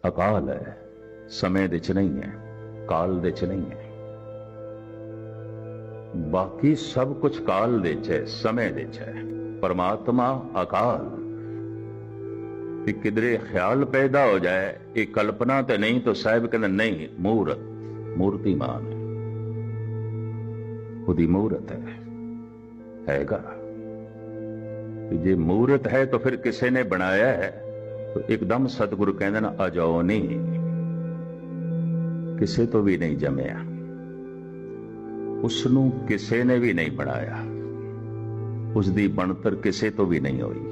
ਅਕਾਲ ਹੈ, ਸਮੇਂ ਦੇ ਚ ਨਹੀਂ ਹੈ, ਕਾਲ ਦੇ ਚ ਨਹੀਂ ਹੈ। ਬਾਕੀ ਸਭ ਕੁਝ ਕਾਲ ਦੇ ਚ ਹੈ, ਸਮੇਂ ਦੇ ਚ ਹੈ। परमात्मा अकाल। किधरे ख्याल पैदा हो जाए ये कल्पना तो नहीं, तो साहब कहते नहीं, मूर्त मूर्तिमान है, ਉਹਦੀ ਮੂਰਤ ਹੈਗਾ। ਜੇ ਮੂਰਤ ਹੈ तो फिर किसी ने बनाया है तो एकदम सतगुरु कहते ना अजाओ नहीं, किसी तो भी नहीं जमया, उसनू किसी ने भी नहीं बनाया, उसकी बनतर किसी तो भी नहीं हुई।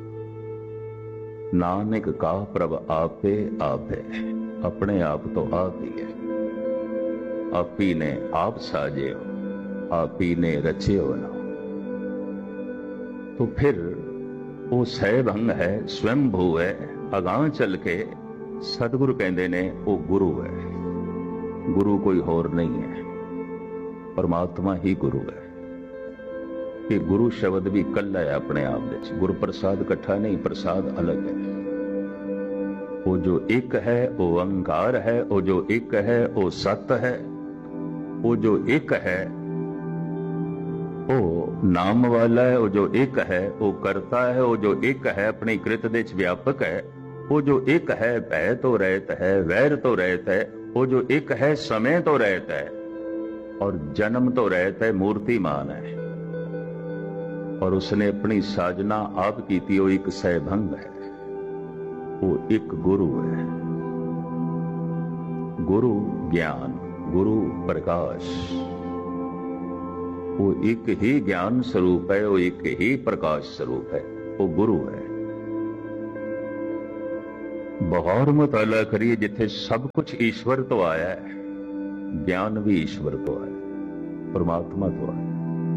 नानक का प्रभ आपे आप है, अपने आप तो आप ही है। आप ही ने आप साजे हो, आप ही ने रचे हो ना। तो फिर वो सहभंग है, स्वयंभू है। अगां चल के सतगुरु कहते ने वो गुरु है। गुरु कोई होर नहीं है, परमात्मा ही गुरु है। कि गुरु शब्द भी कला है अपने आप में, गुरु प्रसाद इकट्ठा नहीं, प्रसाद अलग है। वो जो एक है वो ओंकार है, वो जो एक है वो सत है, वो जो एक है वो नाम वाला है, वो जो एक है वो करता है, वो जो एक है अपनी कृत दे व्यापक है, वो जो एक है भय तो रहत है, वैर तो रहत है, वो जो एक है समय तो रहता है और जन्म तो रहता है, मूर्तिमान है। और उसने अपनी साजना आप की थी, वो एक सहभंग है, वो एक गुरु है। गुरु ज्ञान, गुरु प्रकाश, वो एक ही ज्ञान स्वरूप है, वो एक ही प्रकाश स्वरूप है, वो गुरु है। बहुत मुताला करिए, जिथे सब कुछ ईश्वर तो आया है, ज्ञान भी ईश्वर तो आया, परमात्मा तो आया।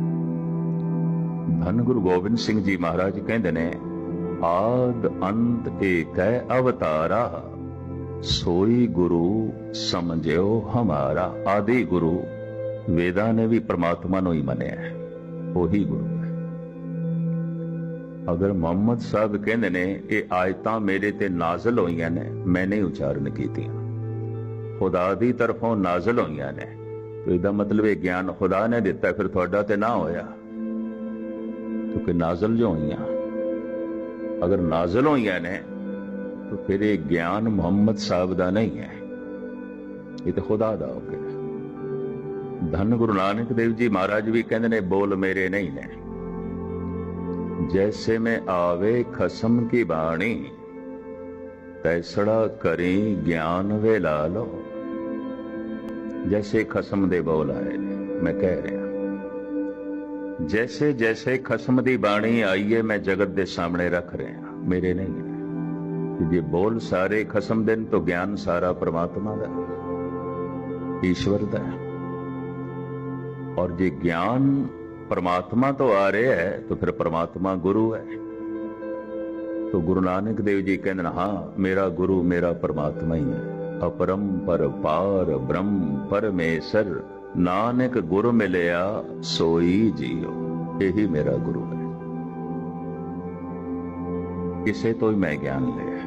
धन गुरु गोबिंद सिंह जी महाराज कहते ने आद अंत एक है अवतारा, सोई गुरु समझो हमारा। आदि गुरु वेदा ने भी परमात्मा नो ही मनिया है, वही गुरु है। अगर मोहम्मद साहब कहते ने ये आयतां मेरे ते नाजल होईयां ने, मैंने उच्चारण कीतियां, खुदा दी तरफों नाजल होईयां ने, तो इसदा मतलब ये ज्ञान खुदा ने दिता, फिर तुहाडा ते ना होया। क्योंकि नाजल जो हुई, अगर नाजल हुई ने तो फिर ये ज्ञान मोहम्मद साहब का नहीं है, ये तो खुदा दा हो गया। धन गुरु नानक देव जी महाराज भी कहते ने बोल मेरे नहीं ने, जैसे में आवे खसम की बाणी, तैसड़ा करी ज्ञान वे ला लो। जैसे खसम दे बोल आए, मैं कह रहा जैसे जैसे खसम दी बाणी आई है, मैं जगत दे सामने रख रहा, मेरे नहीं है। जे बोल सारे खसम दिन तो ज्ञान सारा परमात्मा दा, ईश्वर दा। और जे ज्ञान परमात्मा तो आ रहा है तो फिर परमात्मा गुरु है। तो गुरु नानक देव जी कहते हाँ, मेरा गुरु मेरा परमात्मा ही है। अपरम पर पार ब्रह्म परमेश्वर, नानक गुरु मिलया सोई जियो, यही मेरा गुरु है। किसे तो ही मैं ज्ञान लिया।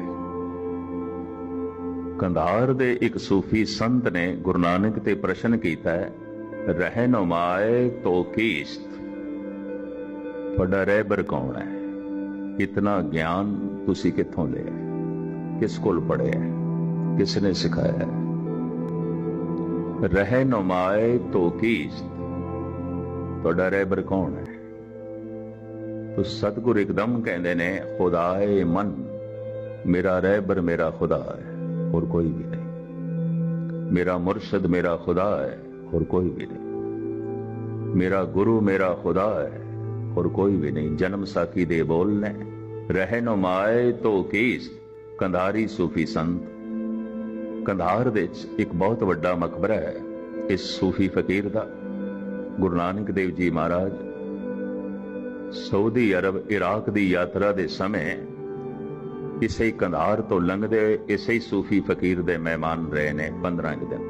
कंधार दे एक सूफी संत ने गुरु नानक ते प्रश्न किया है, रहनुमाए तो कीस्त, तुहाडा रहबर कौन है? इतना ज्ञान तुसी कित्थों लिया, किस कोल पढ़िया, किसने सिखाया है? रहनुमाए तो कीस्त, तुहाडा रहबर कौन है? तो सतगुरु एकदम कहते ने खुदाए मन, मेरा रहबर मेरा खुदा है और कोई भी नहीं। मेरा मुर्शद मेरा खुदा है और कोई भी नहीं। मेरा गुरु मेरा खुदा है और कोई भी नहीं। जन्म साखी दे बोलने रहनुमाए तो कीस्त। कंधारी सूफी संत, कंधार विच एक बहुत वड्डा मकबरा है इस सूफी फकीर दा। गुरु नानक देव जी महाराज सऊदी अरब इराक दी यात्रा दे समय इसे कंधार तो लंघदे इसे सूफी फकीर दे मेहमान रहे ने 15 दिन।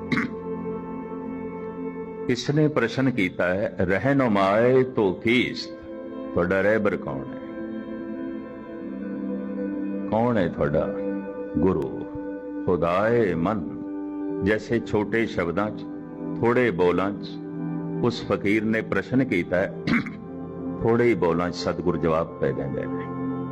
इसने प्रश्न किया है, रहनुमाए तो कीस्त, तुहाडा रहबर कौन है? कौन है तुहाडा गुरु? खुदाए मन। जैसे छोटे शब्दां च, थोड़े बोलां च उस फकीर ने प्रश्न किया है, थोड़े ही बोलां च सतगुर जवाब दे देंगे ने।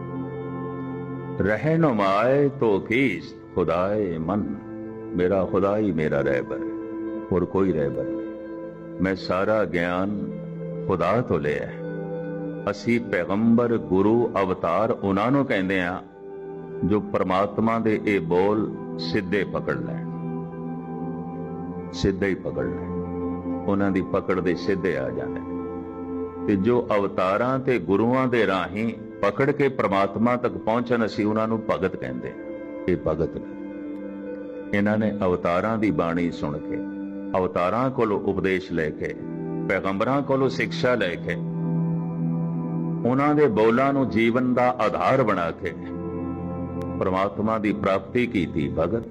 रहनुमाए तो कीस खुदाए मन। मेरा खुदा ही मेरा रहबर, और कोई रहबर नहीं। मैं सारा ज्ञान खुदा तो लिया। असी पैगंबर गुरु अवतार उन्हां नूं कहंदे आ जो परमात्मा दे ए बोल सिद्धे पकड़ लैण, सिद्धे ही पकड़ लैण, उन्हां दी पकड़ दे सिद्धे आ जांदे। ते जो अवतारां ते गुरुआं दे राहीं पकड़ के परमात्मा तक पहुंचन, असी उन्हां नूं भगत कहंदे आ। ये भगत ने, इन्हां ने अवतारां दी बाणी सुन के, अवतारां कोलों उपदेश लेके, पैगंबरां कोलों शिक्षा लेके, उन्हां दे बोलां नूं जीवन दा आधार बना के परमात्मा दी प्राप्ति कीती। भगत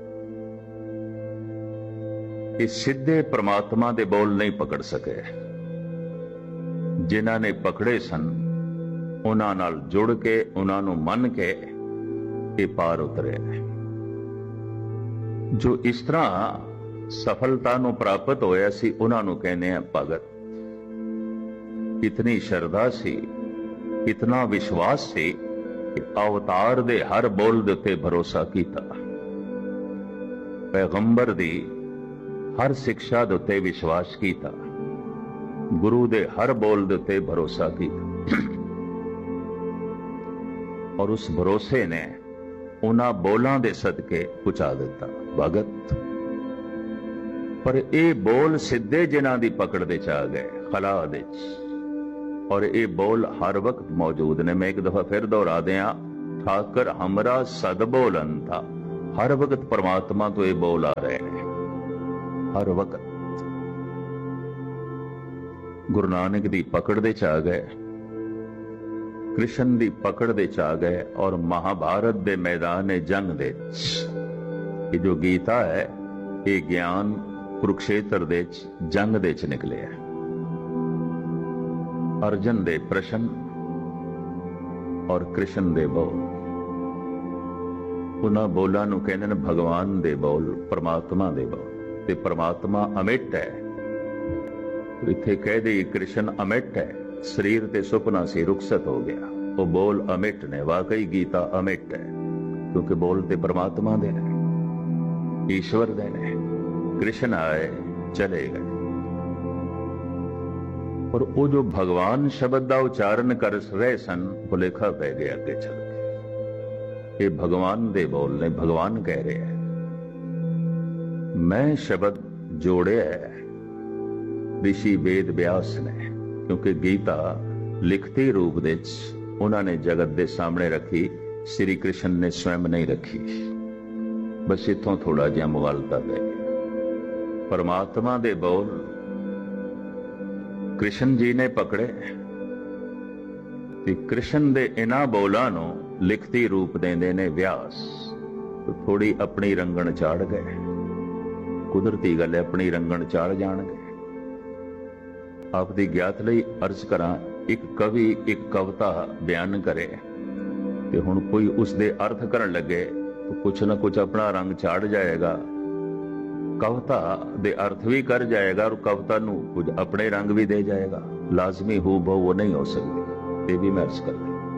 इस सीधे परमात्मा दे बोल नहीं पकड़ सके। जिन्हां ने पकड़े सन उन्हां नाल जुड़ के, उन्हां नूं मन के ये पार उतरे। जो इस तरह सफलता नूं प्राप्त होया सी, उन्हां नूं कहने आ भगत। इतनी श्रद्धा सी, इतना विश्वास सी कि अवतार दे हर बोल दे उत्ते भरोसा कीता, पैगंबर दी हर शिक्षा दे उत्ते विश्वास कीता, गुरु दे हर बोल दे उत्ते भरोसा कीता। और उस भरोसे ने उन्हां बोलां दे सदके पहुंचा दिता। भगत पर ये बोल सिद्धे जिन्हां दी पकड़ दे च आ गए, खला दे च। और ये बोल हर वक्त मौजूद ने। मैं एक दफा फिर दोहरा दिया, ठाकर हमरा सद बोलन था। हर वक्त परमात्मा तो ये बोल आ रहे हैं, हर वक्त। गुरु नानक दी पकड़ दे च आ गए, कृष्ण दी पकड़ दे च आ गए, और महाभारत दे मैदान जंग दे ये जो गीता है, ये ज्ञान कुरुक्षेत्र दे जंग दे च निकले है। अर्जुन दे प्रश्न और कृष्ण दे बोल, उन्हां बोलां नूं कहंदे ने भगवान दे बोल, परमात्मा दे बोल। ते परमात्मा अमिट है, इत्थे कह दे कृष्ण अमिट है। शरीर ते सुपना सी रुखसत हो गया, वो बोल अमिट ने। वाकई गीता अमिट है, क्योंकि बोल ते परमात्मा दे ने, ईश्वर दे ने। कृष्ण आए चले गए, और वो जो भगवान शब्द का उच्चारण कर रहे सन, भुलेखा पै गया अगे चल के। ये भगवान दे बोल ने, भगवान कह रहे हैं। मैं शब्द जोड़े है ऋषि वेद व्यास ने, क्योंकि गीता लिखती रूप दे उन्होंने जगत के सामने रखी, श्री कृष्ण ने स्वयं नहीं रखी। बस इतों थोड़ा जिहा मुगालता पै गया। परमात्मा दे बोल कृष्ण जी ने पकड़े, कि कृष्ण दे इन्हां बोलां नूं लिखती रूप देंदे ने व्यास। तो थोड़ी अपनी रंगण चाड़ गए, कुदरती गल है, अपनी रंगण चाड़ जाणगे। आप दी ज्ञात लई अर्ज करां, एक कवि एक कविता बयान करे ते हुण कोई उसदे अर्थ करन लगे तो कुछ ना कुछ अपना रंग चाड़ जाएगा, कविता दे अर्थ भी कर जाएगा, और कविता नूं कुछ अपने रंग भी दे जाएगा। लाजमी हू बहु वो नहीं हो सकती। ये भी मैं अर्ज कर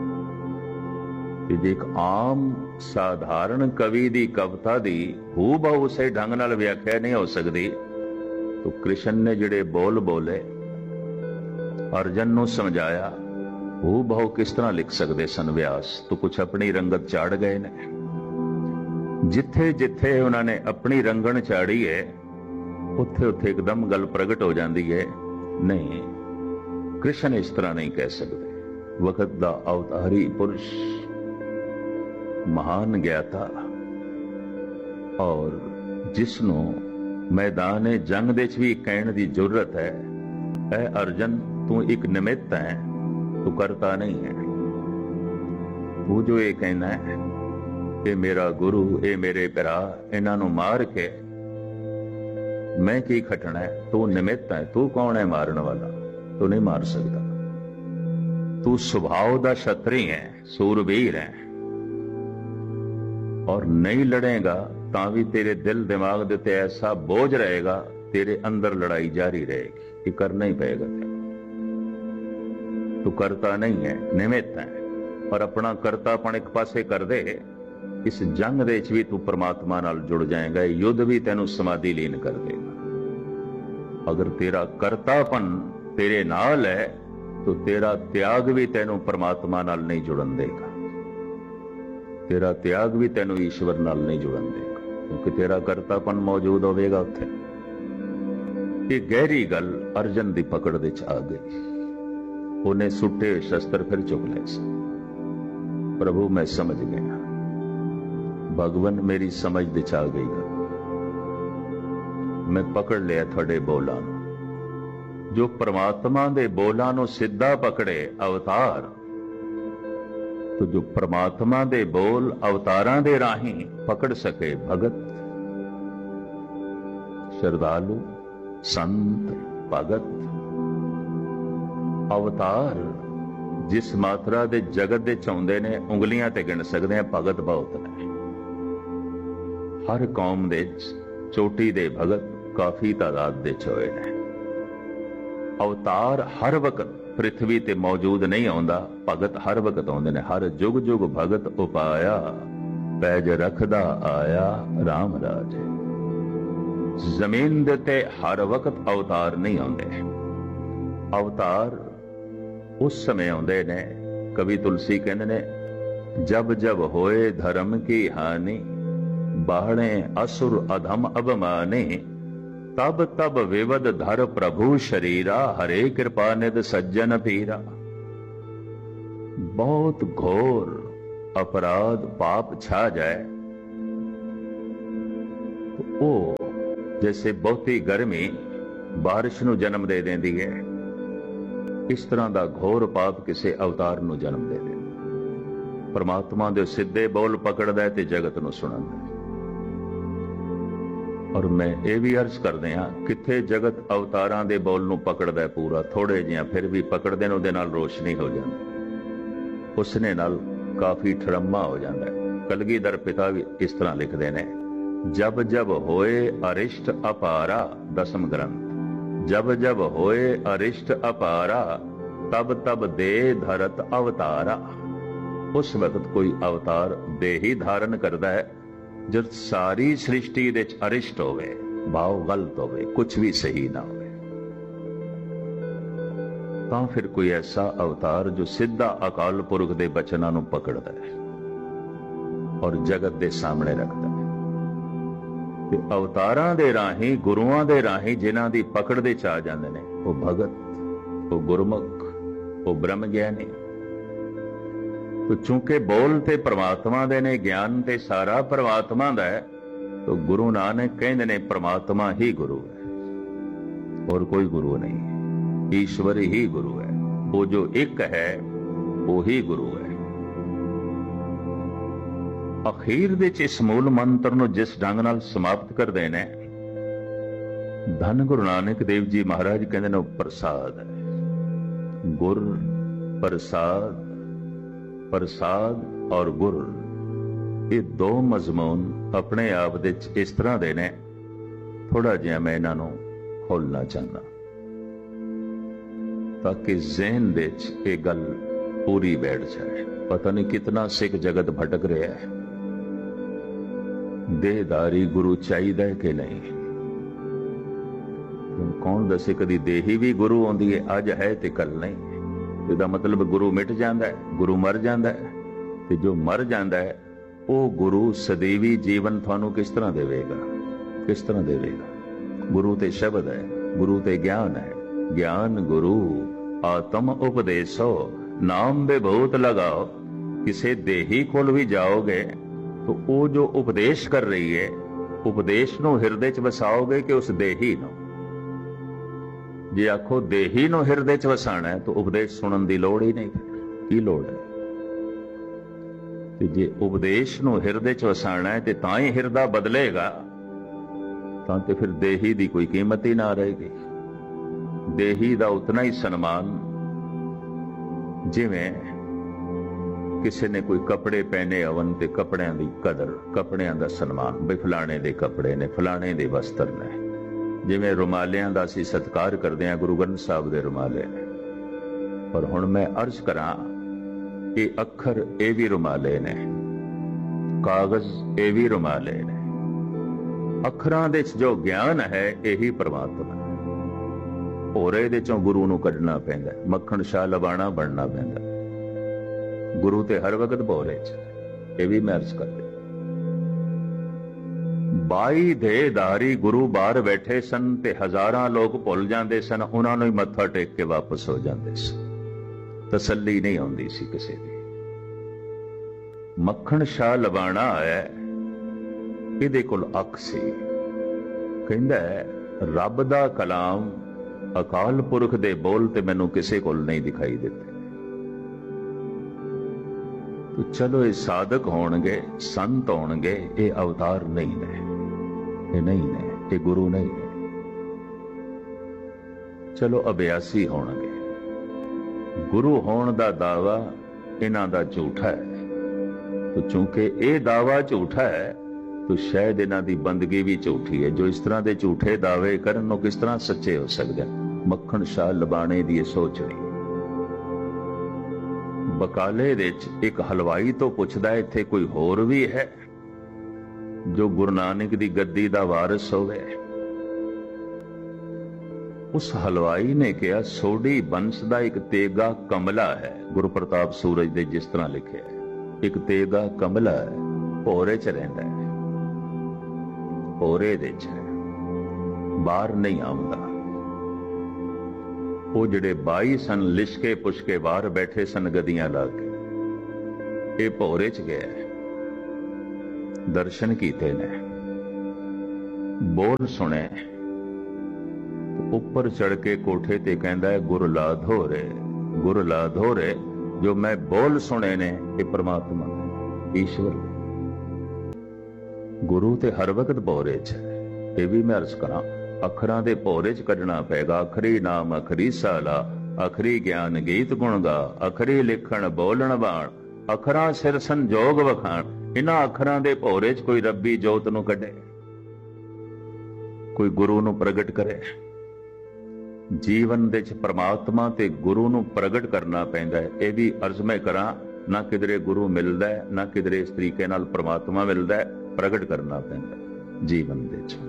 दी, एक आम साधारण कवि दी कविता दी हू बहु उसे ढंग नाल व्याख्या नहीं हो सकती। तो कृष्ण ने जिहड़े बोल बोले, अर्जन नूं समझाया, हू बहु किस तरह लिख सकते सन व्यास? तो कुछ अपनी रंगत चाड़ गए ने। जिथे जिथे उन्होंने अपनी रंगण चाड़ी है, उत्थे उत्थे एकदम गल प्रगट हो जाती है। नहीं, कृष्ण इस तरह नहीं कह सकते। वक्त दा अवतारी पुरुष, महान ज्ञाता, और जिसनों मैदान जंग दे च भी कहण दी जरूरत है, ऐ अर्जन तू एक निमित्त है, तू करता नहीं है। तू जो ये कहना है, ये मेरा गुरु, ये मेरे भरा, इन्हां नूं मार के मैं की खटना है? तू निमित्त है। तू कौन है मारन वाला? तू नहीं मार सकता। तू स्वभाव दा क्षत्रिय है, सूरवीर है, और नहीं लड़ेगा ਤਾਂ ਵੀ ਤੇਰੇ ਦਿਲ ਦਿਮਾਗ ਦੇ ਉੱਤੇ ਐਸਾ ਬੋਝ ਰਹੇਗਾ, ਤੇਰੇ ਅੰਦਰ ਲੜਾਈ ਜਾਰੀ ਰਹੇਗੀ। ਇਹ ਕਰਨਾ ਹੀ ਪਏਗਾ ਤੈਨੂੰ। ਤੂੰ ਕਰਤਾ ਨਹੀਂ ਹੈ, ਨਿਮਿਤ ਹੈ। ਪਰ ਆਪਣਾ ਕਰਤਾਪਣ ਇੱਕ ਪਾਸੇ ਕਰ ਦੇ, ਇਸ ਜੰਗ ਦੇ ਵਿੱਚ ਵੀ ਤੂੰ ਪ੍ਰਮਾਤਮਾ ਨਾਲ ਜੁੜ ਜਾਏਗਾ। ਇਹ ਯੁੱਧ ਵੀ ਤੈਨੂੰ ਸਮਾਧੀ ਲੀਨ ਕਰ ਦੇਗਾ। ਅਗਰ ਤੇਰਾ ਕਰਤਾਪਣ ਤੇਰੇ ਨਾਲ ਹੈ ਤਾਂ ਤੇਰਾ ਤਿਆਗ ਵੀ ਤੈਨੂੰ ਪ੍ਰਮਾਤਮਾ ਨਾਲ ਨਹੀਂ ਜੁੜਨ ਦੇਗਾ। ਤੇਰਾ ਤਿਆਗ ਵੀ ਤੈਨੂੰ ਈਸ਼ਵਰ ਨਾਲ ਨਹੀਂ ਜੁੜਨ ਦੇਗਾ, ਕਿਉਂਕਿ ਤੇਰਾ ਕਰਤਾਪਣ ਮੌਜੂਦ ਹੋਵੇਗਾ ਉੱਥੇ। ਇਹ ਗਹਿਰੀ ਗੱਲ ਅਰਜਨ ਦੀ ਪਕੜ ਦੇ ਚ ਆ ਗਈ। ਉਹਨੇ ਸੁੱਟੇ ਸ਼ਸਤਰ ਫਿਰ ਚੁੱਕ ਲਏ ਸੀ। ਪ੍ਰਭੂ ਮੈਂ ਸਮਝ ਗਿਆ, ਭਗਵਾਨ ਮੇਰੀ ਸਮਝ ਦੇ ਚ ਆ ਗਈ ਗੱਲ। ਮੈਂ ਪਕੜ ਲਿਆ ਤੁਹਾਡੇ ਬੋਲਾਂ ਨੂੰ। ਜੋ ਪ੍ਰਮਾਤਮਾ ਦੇ ਬੋਲਾਂ ਨੂੰ ਸਿੱਧਾ ਪਕੜੇ ਅਵਤਾਰ, ਤੋ ਜੋ ਪ੍ਰਮਾਤਮਾ ਦੇ ਬੋਲ ਅਵਤਾਰਾਂ ਦੇ ਰਾਹੀਂ ਪਕੜ ਸਕੇ ਭਗਤ, ਸ਼ਰਧਾਲੂ, ਸੰਤ, ਭਗਤ, ਅਵਤਾਰ ਜਿਸ ਮਾਤਰਾ ਦੇ ਜਗਤ ਦੇ ਚਾਹੁੰਦੇ ਨੇ ਉਂਗਲੀਆਂ ਤੇ ਗਿਣ ਸਕਦੇ ਆ। ਭਗਤ ਬਹੁਤ ਨੇ। ਹਰ ਕੌਮ ਦੇ ਚੋਟੀ ਦੇ ਭਗਤ ਕਾਫੀ ਤਾਦਾਦ ਦੇ ਚ ਹੋਏ ਨੇ। ਅਵਤਾਰ ਹਰ ਵਕਤ ਪ੍ਰਿਥਵੀ ਤੇ ਮੌਜੂਦ ਨਹੀਂ ਆਉਂਦਾ, ਭਗਤ ਹਰ ਵਕਤ ਆਉਂਦੇ ਨੇ। ਹਰ ਜੁਗ ਜੁਗ ਭਗਤ ਉਪਾਇਆ, ਪੈਜ ਰੱਖਦਾ ਆਇਆ ਰਾਮ ਰਾਜੇ। ਜ਼ਮੀਨ ਦੇ ਤੇ ਹਰ ਵਕਤ ਅਵਤਾਰ ਨਹੀਂ ਆਉਂਦੇ। ਅਵਤਾਰ ਉਸ ਸਮੇਂ ਆਉਂਦੇ ਨੇ, ਕਵੀ ਤੁਲਸੀ ਕਹਿੰਦੇ ਨੇ, ਜਬ ਜਬ ਹੋਏ ਧਰਮ ਕੀ ਹਾਨੀ, ਬਾਹਣੇ ਅਸੁਰ ਅਧਮ ਅਭਮਾਨੇ, ਤਬ ਤਬ ਵਿਵਦ ਧਰ ਪ੍ਰਭੂ ਸ਼ਰੀਰਾ, ਹਰੇ ਕਿਰਪਾ ਨਿਧ ਸੱਜਣ ਪੀਰਾ। ਬਹੁਤ ਘੋਰ ਅਪਰਾਧ ਪਾਪ ਛਾ ਜਾਏ ਉਹ ਜੈਸੇ ਬਹੁਤੀ ਗਰਮੀ ਬਾਰਿਸ਼ ਨੂੰ ਜਨਮ ਦੇ ਦਿੰਦੀ ਹੈ, ਇਸ ਤਰ੍ਹਾਂ ਦਾ ਘੋਰ ਪਾਪ ਕਿਸੇ ਅਵਤਾਰ ਨੂੰ ਜਨਮ ਦੇ ਦਿੰਦਾ। ਪਰਮਾਤਮਾ ਦੇ ਸਿੱਧੇ ਬੋਲ ਪਕੜਦਾ ਤੇ ਜਗਤ ਨੂੰ ਸੁਣਾਉਂਦਾ। ਔਰ ਮੈਂ ਇਹ ਵੀ ਅਰਜ਼ ਕਰਦੇ ਹਾਂ, ਕਿੱਥੇ ਜਗਤ ਅਵਤਾਰਾਂ ਦੇ ਬੋਲ ਨੂੰ ਪਕੜਦਾ ਪੂਰਾ, ਥੋੜੇ ਜਿਹਾ ਫਿਰ ਵੀ ਪਕੜਦੇ ਨੇ, ਉਹਦੇ ਨਾਲ ਰੋਸ਼ਨੀ ਹੋ ਜਾਂਦੀ, ਉਸਨੇ ਨਾਲ ਕਾਫੀ ਠਰਮਾ ਹੋ ਜਾਂਦਾ ਹੈ। ਕਲਗੀਧਰ ਪਿਤਾ ਵੀ ਇਸ ਤਰ੍ਹਾਂ ਲਿਖਦੇ ਨੇ, ਜਬ ਜਬ ਹੋਏ ਅਰਿਸ਼ਟ ਅਪਾਰਾ, ਦਸਮ ਗ੍ਰੰਥ, ਜਬ ਜਬ ਹੋਏ ਅਰਿਸ਼ਟ ਅਪਾਰਾ, ਤਬ ਤਬ ਦੇ ਧਰਤ ਅਵਤਾਰਾ। ਉਸ ਵਕਤ ਕੋਈ ਅਵਤਾਰ ਦੇ ਹੀ ਧਾਰਨ ਕਰਦਾ ਹੈ ਜਦ ਸਾਰੀ ਸ੍ਰਿਸ਼ਟੀ ਦੇ ਚ ਅਰਿਸ਼ਟ ਹੋਵੇ, ਭਾਵ ਗਲਤ ਹੋਵੇ, ਕੁਝ ਵੀ ਸਹੀ ਨਾ ਹੋਵੇ, ਤਾਂ ਫਿਰ ਕੋਈ ਐਸਾ ਅਵਤਾਰ ਜੋ ਸਿੱਧਾ ਅਕਾਲ ਪੁਰਖ ਦੇ ਬਚਨਾਂ ਨੂੰ ਪਕੜਦਾ ਹੈ ਔਰ ਜਗਤ ਦੇ ਸਾਹਮਣੇ ਰੱਖਦਾ ਹੈ। ਤੇ ਅਵਤਾਰਾਂ ਦੇ ਰਾਹੀਂ, ਗੁਰੂਆਂ ਦੇ ਰਾਹੀਂ ਜਿਨ੍ਹਾਂ ਦੀ ਪਕੜ ਦੇ ਚ ਆ ਜਾਂਦੇ ਨੇ, ਉਹ ਭਗਤ, ਉਹ ਗੁਰਮੁਖ, ਉਹ ਬ੍ਰਹਮ ਗਿਆਨੀ। तो चूंकि बोल ते परमात्मा दे ने, ज्ञान ते सारा परमात्मा दा है, तो गुरु नानक कहंदे ने परमात्मा ही गुरु है और कोई गुरु नहीं। ईश्वर ही गुरु है, वो जो एक है वो ही गुरु है। अखीर दे इस मूल मंत्र नूं जिस ढंग नाल समाप्त करदे ने, धन गुरु नानक देव जी महाराज कहंदे ने प्रसाद है। गुर प्रसाद, प्रसाद और गुर, ये दो मजमून अपने आप दे इस तरह दे ने, थोड़ा जिहा मैं इन्हां नूं खोलना चाहना ताकि ज़हन दे ये गल पूरी बैठ जाए। पता नहीं कितना सिख जगत भटक रहा है, देहधारी गुरु चाहिए कि नहीं। कौन दसे कदी देही भी गुरु आउंदी है, अज है ते कल नहीं। ਇਹਦਾ ਮਤਲਬ ਗੁਰੂ ਮਿਟ ਜਾਂਦਾ ਹੈ, ਗੁਰੂ ਮਰ ਜਾਂਦਾ ਹੈ, ਤੇ ਜੋ ਮਰ ਜਾਂਦਾ ਹੈ ਉਹ ਗੁਰੂ ਸਦੀਵੀ ਜੀਵਨ ਤੁਹਾਨੂੰ ਕਿਸ ਤਰ੍ਹਾਂ ਦੇਵੇਗਾ, ਕਿਸ ਤਰ੍ਹਾਂ ਦੇਵੇਗਾ। ਗੁਰੂ ਤੇ ਸ਼ਬਦ ਹੈ, ਗੁਰੂ ਤੇ ਗਿਆਨ ਹੈ। ਗਿਆਨ ਗੁਰੂ ਆਤਮ ਉਪਦੇਸੋ, ਨਾਮ ਵਿਭੂਤ ਲਗਾਓ। ਕਿਸੇ ਦੇਹੀ ਕੋਲ ਵੀ ਜਾਓਗੇ ਤਾਂ ਉਹ ਜੋ ਉਪਦੇਸ਼ ਕਰ ਰਹੀ ਹੈ, ਉਪਦੇਸ਼ ਨੂੰ ਹਿਰਦੇ 'ਚ ਵਸਾਓਗੇ ਕਿ ਉਸ ਦੇਹੀ ਨੂੰ। ਜੇ ਆਖੋ ਦੇਹੀ ਨੂੰ ਹਿਰਦੇ 'ਚ ਵਸਾਣਾ ਹੈ ਤਾਂ ਉਪਦੇਸ਼ ਸੁਣਨ ਦੀ ਲੋੜ ਹੀ ਨਹੀਂ, ਕੀ ਲੋੜ ਹੈ। ਤੇ ਜੇ ਉਪਦੇਸ਼ ਨੂੰ ਹਿਰਦੇ 'ਚ ਵਸਾਣਾ ਹੈ ਤੇ ਤਾਂ ਹੀ ਹਿਰਦਾ ਬਦਲੇਗਾ, ਤਾਂ ਤੇ ਫਿਰ ਦੇਹੀ ਦੀ ਕੋਈ ਕੀਮਤ ਹੀ ਨਾ ਰਹੇਗੀ। ਦੇਹੀ ਦਾ ਉਤਨਾ ਹੀ ਸਨਮਾਨ ਜਿਵੇਂ ਕਿਸੇ ਨੇ ਕੋਈ ਕੱਪੜੇ ਪਹਿਨੇ ਅਵਨ ਤੇ ਕੱਪੜਿਆਂ ਦੀ ਕਦਰ, ਕੱਪੜਿਆਂ ਦਾ ਸਨਮਾਨ, ਬਈ ਫਲਾਣੇ ਦੇ ਕੱਪੜੇ ਨੇ, ਫਲਾਣੇ ਦੇ ਵਸਤਰ ਨੇ। ਜਿਵੇਂ ਰੁਮਾਲਿਆਂ ਦਾ ਅਸੀਂ ਸਤਿਕਾਰ ਕਰਦੇ ਹਾਂ, ਗੁਰੂ ਗ੍ਰੰਥ ਸਾਹਿਬ ਦੇ ਰੁਮਾਲੇ ਨੇ। ਪਰ ਹੁਣ ਮੈਂ ਅਰਜ਼ ਕਰਾਂ, ਇਹ ਅੱਖਰ ਇਹ ਵੀ ਰੁਮਾਲੇ ਨੇ, ਕਾਗਜ਼ ਇਹ ਵੀ ਰੁਮਾਲੇ ਨੇ। ਅੱਖਰਾਂ ਦੇ ਚ ਜੋ ਗਿਆਨ ਹੈ ਇਹੀ ਪ੍ਰਮਾਤਮਾ ਹੈ। ਭੋਰੇ ਦੇ ਚੋਂ ਗੁਰੂ ਨੂੰ ਕੱਢਣਾ ਪੈਂਦਾ, ਮੱਖਣ ਸ਼ਾਹ ਲਵਾਣਾ ਬਣਨਾ ਪੈਂਦਾ। ਗੁਰੂ ਤੇ ਹਰ ਵਕਤ ਭੋਰੇ ਚ, ਇਹ ਵੀ ਮੈਂ ਅਰਜ਼ ਕਰਦੇ। 22 ਦੇਹਧਾਰੀ ਗੁਰੂ ਬਾਹਰ ਬੈਠੇ ਸਨ ਤੇ ਹਜ਼ਾਰਾਂ ਲੋਕ ਭੁੱਲ ਜਾਂਦੇ ਸਨ, ਉਹਨਾਂ ਨੂੰ ਹੀ ਮੱਥਾ ਟੇਕ ਕੇ ਵਾਪਸ ਹੋ ਜਾਂਦੇ ਸਨ। ਤਸੱਲੀ ਨਹੀਂ ਆਉਂਦੀ ਸੀ ਕਿਸੇ ਦੀ। ਮੱਖਣ ਸ਼ਾਹ ਲਵਾਣਾ ਹੈ, ਇਹਦੇ ਕੋਲ ਅੱਖ ਸੀ। ਕਹਿੰਦਾ ਰੱਬ ਦਾ ਕਲਾਮ, ਅਕਾਲ ਪੁਰਖ ਦੇ ਬੋਲ ਤੇ ਮੈਨੂੰ ਕਿਸੇ ਕੋਲ ਨਹੀਂ ਦਿਖਾਈ ਦਿੱਤੇ। ਤੋ ਚਲੋ ਇਹ ਸਾਧਕ ਹੋਣਗੇ, ਸੰਤ ਹੋਣਗੇ, ਇਹ ਅਵਤਾਰ ਨਹੀਂ ਨੇ, ਇਹ ਨਹੀਂ ਨੇ, ਇਹ ਗੁਰੂ ਨਹੀਂ ਨੇ। ਚਲੋ ਅਭਿਆਸੀ ਹੋਣਗੇ। ਗੁਰੂ ਹੋਣ ਦਾ ਦਾਵਾ ਇਹਨਾਂ ਦਾ ਝੂਠਾ ਹੈ। ਤੋ ਚੂੰਕਿ ਇਹ ਦਾਵਾ ਝੂਠਾ ਹੈ, ਤੋ ਸ਼ਾਇਦ ਇਹਨਾਂ ਦੀ ਬੰਦਗੀ ਵੀ ਝੂਠੀ ਹੈ। ਜੋ ਇਸ ਤਰ੍ਹਾਂ ਦੇ ਝੂਠੇ ਦਾਅਵੇ ਕਰਨ, ਉਹ ਕਿਸ ਤਰ੍ਹਾਂ ਸੱਚੇ ਹੋ ਸਕਦੇ? ਮੱਖਣ ਸ਼ਾਹ ਲਬਾਣੇ ਦੀ ਇਹ ਸੋਚ ਨਹੀਂ। ਬਕਾਲੇ ਵਿੱਚ ਇੱਕ ਹਲਵਾਈ ਤੋਂ ਪੁੱਛਦਾ, ਇੱਥੇ ਕੋਈ ਹੋਰ ਵੀ ਹੈ ਜੋ ਗੁਰੂ ਨਾਨਕ ਦੀ ਗੱਦੀ ਦਾ ਵਾਰਿਸ ਹੋਵੇ? ਉਸ ਹਲਵਾਈ ਨੇ ਕਿਹਾ, ਸੋਢੀ ਬੰਸ ਦਾ ਇੱਕ ਤੇਗਾ ਕਮਲਾ ਹੈ। ਗੁਰੂ ਪ੍ਰਤਾਪ ਸੂਰਜ ਦੇ ਜਿਸ ਤਰ੍ਹਾਂ ਲਿਖਿਆ ਹੈ, ਇੱਕ ਤੇਗਾ ਕਮਲਾ ਹੈ, ਭੋਰੇ ਚ ਰਹਿੰਦਾ ਹੈ, ਭੋਰੇ ਦੇ ਚ ਹੈ, ਬਾਹਰ ਨਹੀਂ ਆਉਂਦਾ। ਉਹ ਜਿਹੜੇ 22 ਸਨ ਲਿਸ਼ਕੇ ਪੁਸ਼ਕੇ ਬਾਹਰ ਬੈਠੇ ਸਨ ਗਦੀਆਂ ਲਾ ਕੇ, ਇਹ ਭੋਰੇ ਚ ਗਿਆ, ਦਰਸ਼ਨ ਕੀਤੇ ਨੇ, ਬੋਲ ਸੁਣੇ। ਉੱਪਰ ਚੜ ਕੇ ਕੋਠੇ ਤੇ ਕਹਿੰਦਾ ਹੈ, ਗੁਰ ਲਾਧੋ ਰੇ, ਗੁਰ ਲਾਧੋ ਰੇ, ਜੋ ਮੈਂ ਬੋਲ ਸੁਣੇ ਨੇ ਇਹ ਪ੍ਰਮਾਤਮਾ ਈਸ਼ਵਰ। ਗੁਰੂ ਤੇ ਹਰ ਵਕਤ ਭੋਰੇ ਚ ਹੈ। ਇਹ ਵੀ ਮੈਂ ਅਰਜ਼ ਕਰਾਂ, ਅੱਖਰਾਂ ਦੇ ਭੋਰੇ ਚ ਕੱਢਣਾ ਪਏਗਾ। ਅਖਰੀ ਨਾਮ ਅਖਰੀ ਸਾਲਾ, ਅਖਰੀ ਗਿਆਨ ਗੀਤ ਗੁਣ ਗਾ, ਅਖਰੀ ਲਿਖਣ ਬੋਲਣ ਬਾਣ, ਅੱਖਰਾਂ ਸਿਰ ਸੰਜੋਗ ਵਖਾਣ। ਇਹਨਾਂ ਅੱਖਰਾਂ ਦੇ ਭੋਰੇ ਚ ਕੋਈ ਰੱਬੀ ਜੋਤ ਨੂੰ ਕੱਢੇ, ਕੋਈ ਗੁਰੂ ਨੂੰ ਪ੍ਰਗਟ ਕਰੇ। ਜੀਵਨ ਦੇ ਚ ਪ੍ਰਮਾਤਮਾ ਤੇ ਗੁਰੂ ਨੂੰ ਪ੍ਰਗਟ ਕਰਨਾ ਪੈਂਦਾ ਹੈ। ਇਹ ਵੀ ਅਰਜ਼ ਮੈਂ ਕਰਾਂ, ਨਾ ਕਿਧਰੇ ਗੁਰੂ ਮਿਲਦਾ ਹੈ, ਨਾ ਕਿਧਰੇ ਇਸ ਤਰੀਕੇ ਨਾਲ ਪ੍ਰਮਾਤਮਾ ਮਿਲਦਾ ਹੈ। ਪ੍ਰਗਟ ਕਰਨਾ ਪੈਂਦਾ ਜੀਵਨ ਦੇ ਚ।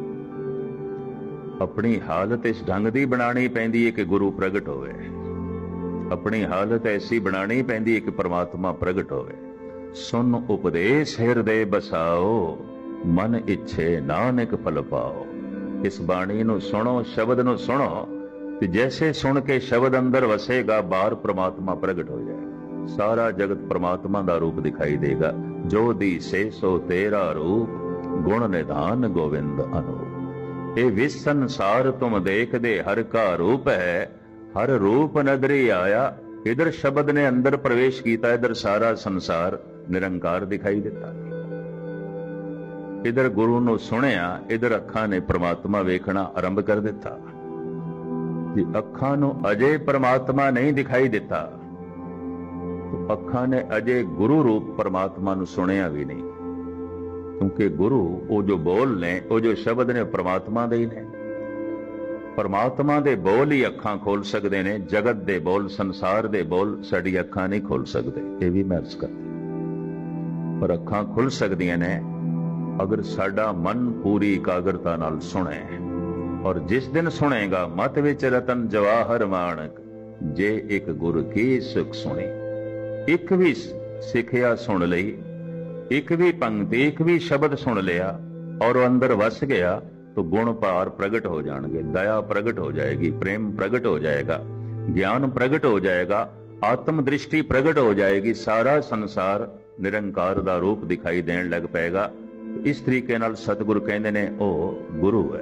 ਆਪਣੀ ਹਾਲਤ ਇਸ ਢੰਗ ਦੀ ਬਣਾਣੀ ਪੈਂਦੀ ਹੈ ਕਿ ਗੁਰੂ ਪ੍ਰਗਟ ਹੋਵੇ। ਆਪਣੀ ਹਾਲਤ ਐਸੀ ਬਣਾਣੀ ਪੈਂਦੀ ਹੈ ਕਿ ਪ੍ਰਮਾਤਮਾ ਪ੍ਰਗਟ ਹੋਵੇ। ਸੁਨ ਉਪਦੇਸ਼ ਹਿਰਦੇ ਬਸਾਓ, ਮਨ ਇੱਛੇ ਨਾਨਕ ਫਲ ਪਾਓ। ਇਸ ਬਾਣੀ ਨੂੰ ਸੁਣੋ, ਸ਼ਬਦ ਨੂੰ ਸੁਣੋ, ਤੇ ਜੈਸੇ ਸੁਣ ਕੇ ਸ਼ਬਦ ਅੰਦਰ ਵਸੇਗਾ, ਬਾਹਰ ਪ੍ਰਮਾਤਮਾ ਪ੍ਰਗਟ ਹੋ ਜਾਏਗਾ। ਸਾਰਾ ਜਗਤ ਪ੍ਰਮਾਤਮਾ ਦਾ ਰੂਪ ਦਿਖਾਈ ਦੇਗਾ। ਜੋ ਦੀ ਸੇ ਸੋ ਤੇਰਾ ਰੂਪ, ਗੁਣ ਨਿਧਾਨ ਗੋਵਿੰਦ ਅਨੂਪ। ਇਹ ਵਿਸ ਸੰਸਾਰ ਤੁਮ ਦੇਖਦੇ ਹਰ ਕਾ ਰੂਪ ਹੈ, ਹਰ ਰੂਪ ਨਦਰੀ ਆਇਆ। ਇਧਰ ਸ਼ਬਦ ਨੇ ਅੰਦਰ ਪ੍ਰਵੇਸ਼ ਕੀਤਾ, ਇਧਰ ਸਾਰਾ ਸੰਸਾਰ ਨਿਰੰਕਾਰ ਦਿਖਾਈ ਦਿੱਤਾ। ਇਧਰ ਗੁਰੂ ਨੂੰ ਸੁਣਿਆ, ਇਧਰ ਅੱਖਾਂ ਨੇ ਪ੍ਰਮਾਤਮਾ ਵੇਖਣਾ ਆਰੰਭ ਕਰ ਦਿੱਤਾ। ਜੇ ਅੱਖਾਂ ਨੂੰ ਅਜੇ ਪ੍ਰਮਾਤਮਾ ਨਹੀਂ ਦਿਖਾਈ ਦਿੱਤਾ, ਤਾਂ ਅੱਖਾਂ ਨੇ ਅਜੇ ਗੁਰੂ ਰੂਪ ਪ੍ਰਮਾਤਮਾ ਨੂੰ ਸੁਣਿਆ ਵੀ ਨਹੀਂ। ਕਿਉਂਕਿ ਗੁਰੂ ਉਹ ਜੋ ਬੋਲ ਨੇ, ਉਹ ਜੋ ਸ਼ਬਦ ਨੇ, ਪ੍ਰਮਾਤਮਾ ਦੇ ਹੀ ਨੇ। ਪ੍ਰਮਾਤਮਾ ਦੇ ਬੋਲ ਹੀ ਅੱਖਾਂ ਖੋਲ ਸਕਦੇ ਨੇ। ਜਗਤ ਦੇ ਬੋਲ, ਸੰਸਾਰ ਦੇ ਬੋਲ ਸਾਡੀ ਅੱਖਾਂ ਨਹੀਂ ਖੋਲ ਸਕਦੇ। ਇਹ ਵੀ ਮੈਂ ਅਰਜ਼ ਕਰਦਾ। ਪਰ ਅੱਖਾਂ ਖੁੱਲ ਸਕਦੀਆਂ ਨੇ ਅਗਰ ਸਾਡਾ ਮਨ ਪੂਰੀ ਇਕਾਗਰਤਾ ਨਾਲ ਸੁਣੇ। ਔਰ ਜਿਸ ਦਿਨ ਸੁਣੇਗਾ, ਮਤ ਵਿੱਚ ਰਤਨ ਜਵਾਹਰ ਮਾਣਕ, ਜੇ ਇੱਕ ਗੁਰ ਕੀ ਸੁਖ ਸੁਣੀ। ਇੱਕ ਵੀ ਸਿੱਖਿਆ ਸੁਣ ਲਈ, ਇੱਕ ਵੀ ਪੰਕਤੀ, ਇੱਕ ਵੀ ਸ਼ਬਦ ਸੁਣ ਲਿਆ ਔਰ ਉਹ ਅੰਦਰ ਵਸ ਗਿਆ, तो गुण भार प्रगट हो जाएंगे, दया प्रगट हो जाएगी, प्रेम प्रगट हो जाएगा, ज्ञान प्रगट हो जाएगा, आत्म दृष्टि प्रगट हो जाएगी। सारा संसार निरंकार दा रूप दिखाई देन लग पेगा। इस तरीके नाल सतगुरु कहंदे ने ओ गुरु है।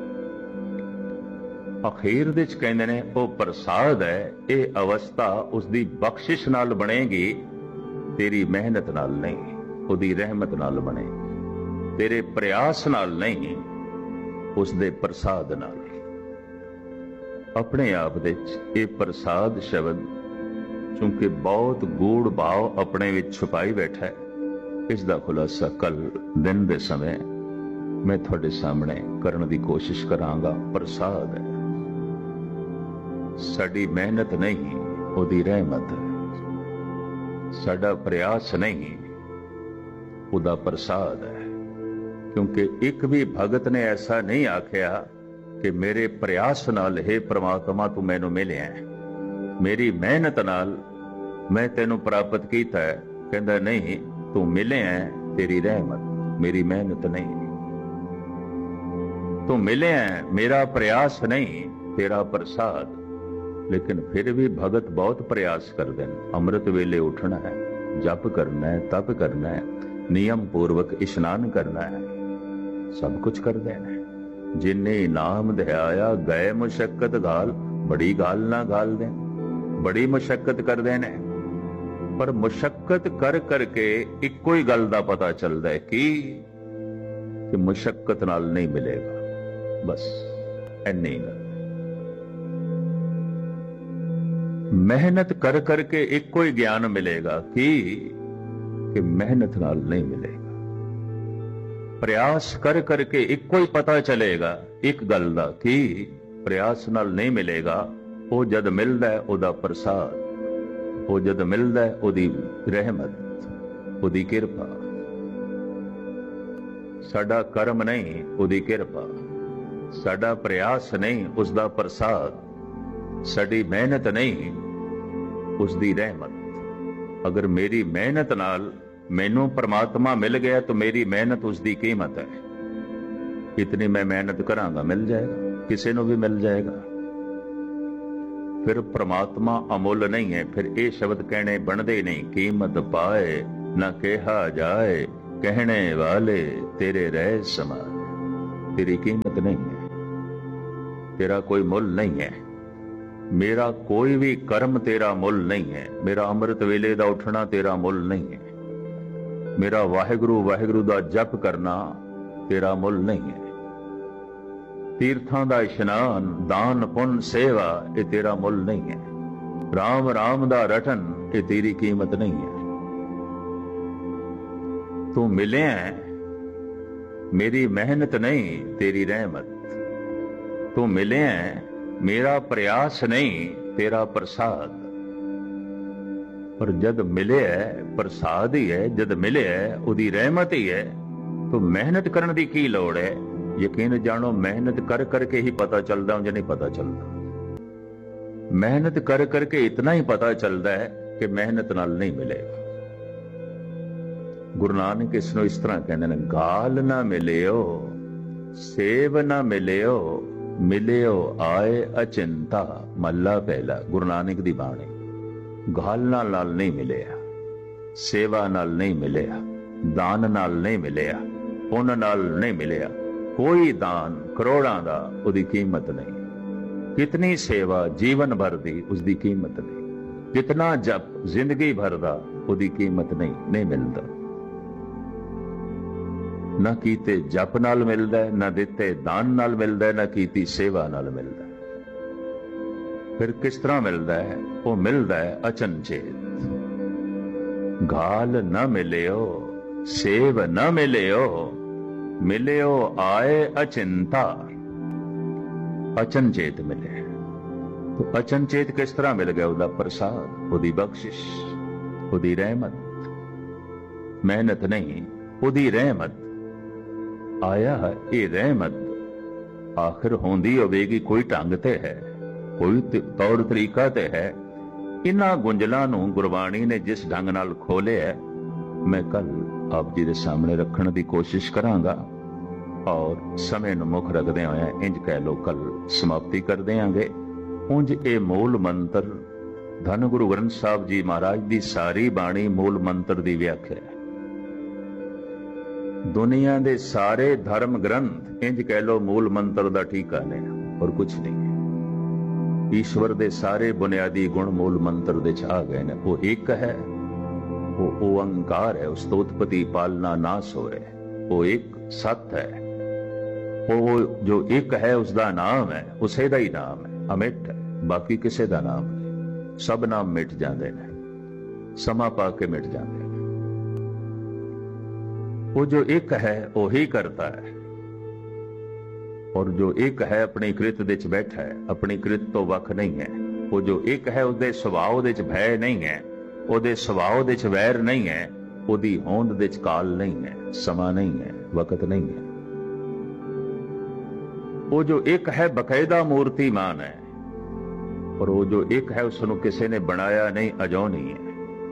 अखीर दे च कहंदे ने ओ प्रसाद है। ये अवस्था उसदी बख्शिश नाल बनेगी, तेरी मेहनत नाल नहीं, उदी रहमत नाल बनेगी, तेरे प्रयास नाल नहीं, उसदे प्रसाद नाल। अपने आप दे च ये प्रसाद शब्द चूंकि बहुत गूढ़ भाव अपने विच छुपाई बैठा है, इसका खुलासा कल दिन दे समय मैं थोड़े सामने करने की कोशिश करांगा। प्रसाद है, साडी मेहनत नहीं, उहदी रहमत है। साडा प्रयास नहीं, उहदा प्रसाद है। क्योंकि एक भी भगत ने ऐसा नहीं आख्या कि मेरे प्रयास नाल हे परमात्मा तू मैनू मिलिया है, मेरी मेहनत नाल मैं तेनू प्राप्त कीता है। कहंदा नहीं, तू मिले है, तेरी रहमत, मेरी मेहनत नहीं। तू मिले है, मेरा प्रयास नहीं, तेरा प्रसाद। लेकिन फिर भी भगत बहुत प्रयास करते हैं। अमृत वेले उठना है, जप करना है, तप करना है, नियम पूर्वक इशनान करना है, सब कुछ करते हैं। जिन्हें इनाम दयाया गए मुशक्कत गाल, बड़ी गाल ना गाल दें, बड़ी मुशक्कत कर देने। पर मुशक्कत कर करके इको ही गल दा पता चलता है कि मुशक्कत नाल नहीं मिलेगा। बस इन्नी गल। मेहनत कर करके इको ही ज्ञान मिलेगा कि मेहनत नाल नहीं मिलेगा। प्रयास कर करके इको ही पता चलेगा एक गल दा कि प्रयास नाल नहीं मिलेगा। वो जद मिलदा है ओदा प्रसाद, वो जद मिलदा है ओदी रहमत, ओदी किरपा। साडा कर्म नहीं, ओदी किरपा। साडा प्रयास नहीं, उसदा प्रसाद। साडी मेहनत नहीं, उसदी रहमत। अगर मेरी मेहनत नाल मैनू परमात्मा मिल गया तो मेरी मेहनत उसदी कीमत है। इतनी मैं मेहनत करांगा, मिल जाएगा, किसी को भी मिल जाएगा। फिर परमात्मा अमुल नहीं है। फिर ये शब्द कहने बनते ही नहीं। कीमत पाए ना कहा जाए, कहने वाले तेरे रह समान। तेरी कीमत नहीं है, तेरा कोई मुल नहीं है। मेरा कोई भी कर्म तेरा मुल नहीं है। मेरा अमृत वेले दा उठना तेरा मुल नहीं है। मेरा वाहिगुरु वाहिगुरु दा जप करना तेरा मुल नहीं है। तीर्थां दा इशनान, दान पुण्य सेवा, ये तेरा मुल नहीं है। राम राम दा रटन, ये तेरी कीमत नहीं है। तू मिले है, मेरी मेहनत नहीं, तेरी रहमत। तू मिले है, मेरा प्रयास नहीं, तेरा प्रसाद। पर जद मिले है प्रसाद ही है, जद मिले है उदी रहमत ही है, तो मेहनत करने की की लोड़ है। यकीन जानो मेहनत कर करके ही पता चलता, मुझे नहीं पता चलता। मेहनत कर करके इतना ही पता चलता है कि मेहनत नाल नहीं मिलेगा। गुरु नानक इसनों इस तरह कहते हैं, गाल ना मिलियो सेव ना मिलियो, मिलियो आए अचिंता। मल्ला पहला गुरु नानक दी बाणी। गाल नाल नहीं मिलिया, सेवा नाल नहीं मिलिया, दान नाल नहीं मिलिया, पुण्य नाल नहीं मिलिया। कोई दान करोड़ां दा उदी कीमत नहीं। कितनी सेवा जीवन भर दी, उसकी कीमत नहीं। कितना जप जिंदगी भर दा, उदी कीमत नहीं मिलता। ना कीते जप नाल मिलदा है, ना दिते दान नाल मिलदा है, ना कीती सेवा नाल मिलदा है। फिर किस तरह मिलता है? वो मिलता है अचनचेत। गाल न मिलियो सेव न मिलियो, मिलियो आए अचिंता। अचनचेत मिले। तो अचनचेत किस तरह मिल गया? उसका प्रसाद, उसकी बख्शिश, उसकी रहमत। मेहनत नहीं, उसकी रहमत। आया ये रहमत आखिर होंदी होवेगी, कोई ढंग ते है, कोई तौर तरीका ते है। इन्हां गुंजलां नूं गुरबाणी ने जिस ढंग नाल खोले है, मैं कल आप जी दे सामने रखने की कोशिश करांगा। और समय नूं मुख रखदे होए इंज कह लो कल समाप्ति कर देंगे। उंज ये मूल मंत्र धन गुरु ग्रंथ साहब जी महाराज की सारी बाणी मूल मंत्र की व्याख्या है। दुनिया के सारे धर्म ग्रंथ इंज कह लो मूल मंत्र का ठीका ने, और कुछ नहीं। ईश्वर के सारे बुनियादी गुण मूल मंत्र दे आ गए ने। वो एक है, वो ओंकार है, उस उत्पत्ति पालना नाश हो रहे। वो एक सत है, वो जो एक है उसका नाम है, उसे का ही नाम है, अमिट है, बाकी किसी का नाम नहीं। सब नाम मिट जाते हैं, समा पा के मिट जाते हैं। वो जो एक है वही करता है, और जो एक है अपनी कृत दे च बैठा है, अपनी कृत तो वख नहीं है। वो जो एक है उसके सुभाव दे च भय नहीं है, ਉਹਦੇ ਸੁਭਾਅ ਦੇ ਚ ਵੈਰ ਨਹੀਂ ਹੈ, ਉਹਦੀ ਹੋਂਦ ਦੇ ਚ ਕਾਲ ਨਹੀਂ ਹੈ, ਸਮਾਂ ਨਹੀਂ ਹੈ, ਵਕਤ ਨਹੀਂ ਹੈ। ਉਹ ਜੋ ਇੱਕ ਹੈ ਬਕਾਇਦਾ ਮੂਰਤੀਮਾਨ ਹੈ, ਔਰ ਉਹ ਜੋ ਇੱਕ ਹੈ ਉਸ ਨੂੰ ਕਿਸੇ ਨੇ ਬਣਾਇਆ ਨਹੀਂ, ਅਜੋ ਨਹੀਂ ਹੈ।